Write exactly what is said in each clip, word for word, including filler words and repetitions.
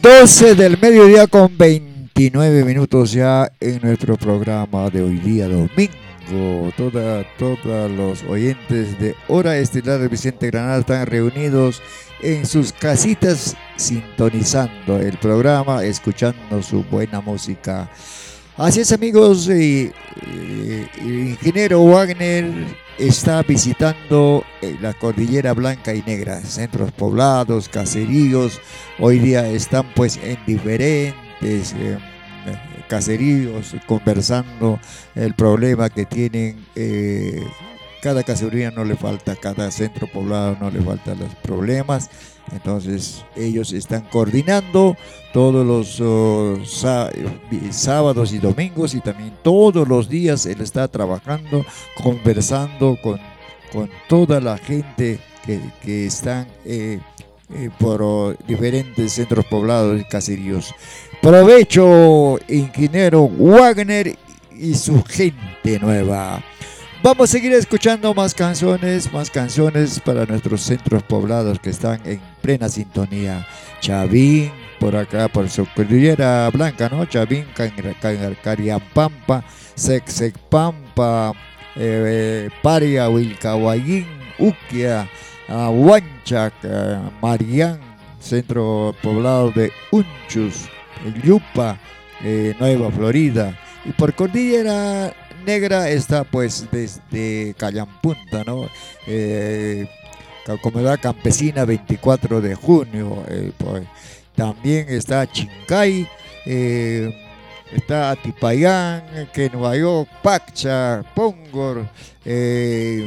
doce del mediodía con veintinueve minutos ya en nuestro programa de hoy día domingo. Toda, todos los oyentes de Hora Estelar de Vicente Granada están reunidos en sus casitas sintonizando el programa, escuchando su buena música. Así es, amigos, eh, eh, el ingeniero Wagner está visitando eh, la Cordillera Blanca y Negra, centros poblados, caseríos. Hoy día están pues en diferentes eh, caseríos conversando el problema que tienen. Eh, cada casería no le falta, cada centro poblado no le faltan los problemas. Entonces ellos están coordinando todos los uh, sábados y domingos, y también todos los días él está trabajando, conversando con, con toda la gente que, que están eh, eh, por uh, diferentes centros poblados y caseríos. Provecho, ingeniero Wagner y su gente nueva. Vamos a seguir escuchando más canciones, más canciones para nuestros centros poblados que están en plena sintonía. Chavín, por acá, por su Cordillera Blanca, ¿no? Chavín, Cariampampa, Sexecpampa, eh, Paria, Huilcahuayín, Uquia, Huanchac, Marián, centro poblado de Unchus, Yupa, eh, Nueva Florida. Y por Cordillera Negra está pues desde Callampunta, ¿no? Eh, Comunidad Campesina veinticuatro de junio, eh, pues, también está Chincay, eh, está Atipayán, Quenuayó, Pacha, Pongor, eh,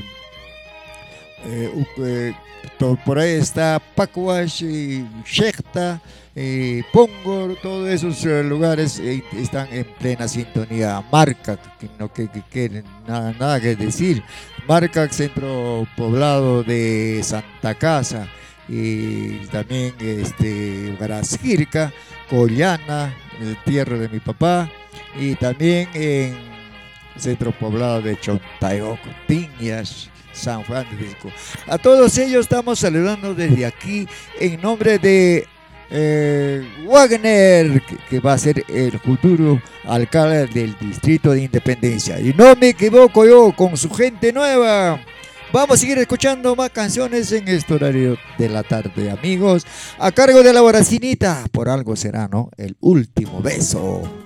eh, eh, por ahí está Pacuash, Shechta, eh, Pongor, todos esos eh, lugares eh, están en plena sintonía. Marca, que no que, que, que nada, nada que decir. Marca, centro poblado de Santa Casa, y también este, Grazquirca, Collana, el tierra de mi papá, y también en centro poblado de Chontayoc, Tiñas, San Juan de Disco. A todos ellos estamos saludando desde aquí en nombre de eh, Wagner, que, que va a ser el futuro alcalde del distrito de Independencia. Y no me equivoco yo, con su gente nueva. Vamos a seguir escuchando más canciones en este horario de la tarde, amigos, a cargo de la Boracinita. Por algo será, ¿no? El último beso.